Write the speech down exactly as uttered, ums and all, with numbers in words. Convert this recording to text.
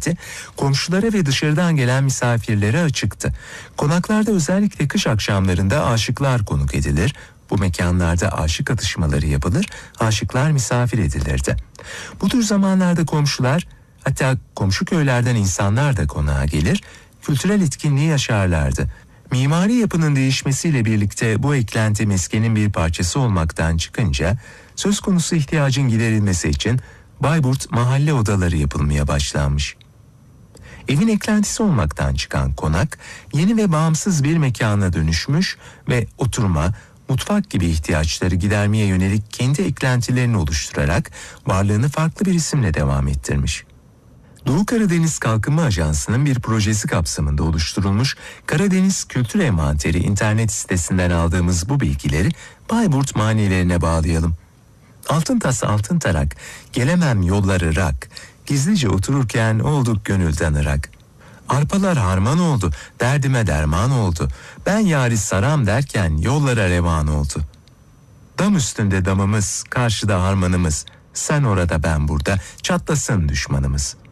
hizmeti komşulara ve dışarıdan gelen misafirlere açıktı. Konaklarda özellikle kış akşamlarında aşıklar konuk edilir. Bu mekanlarda aşık atışmaları yapılır, aşıklar misafir edilirdi. Bu tür zamanlarda komşular, hatta komşu köylerden insanlar da konağa gelir, kültürel etkinliği yaşarlardı. Mimari yapının değişmesiyle birlikte bu eklenti meskenin bir parçası olmaktan çıkınca, söz konusu ihtiyacın giderilmesi için Bayburt mahalle odaları yapılmaya başlanmış. Evin eklentisi olmaktan çıkan konak, yeni ve bağımsız bir mekana dönüşmüş ve oturma, mutfak gibi ihtiyaçları gidermeye yönelik kendi eklentilerini oluşturarak varlığını farklı bir isimle devam ettirmiş. Doğu Karadeniz Kalkınma Ajansı'nın bir projesi kapsamında oluşturulmuş Karadeniz Kültür Envanteri internet sitesinden aldığımız bu bilgileri Bayburt manilerine bağlayalım. Altın tas altın tarak, gelemem yolları rak, gizlice otururken olduk gönülden ırak. Arpalar harman oldu, derdime derman oldu, ben yâri saram derken yollara revan oldu. Dam üstünde damımız, karşıda harmanımız, sen orada ben burada, çatlasın düşmanımız.